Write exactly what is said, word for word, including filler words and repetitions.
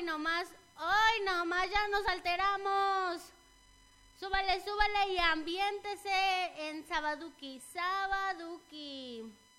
Hoy nomás, hoy nomás ya nos alteramos. Súbale, súbale y ambiéntese en Sabaduki, Sabaduki.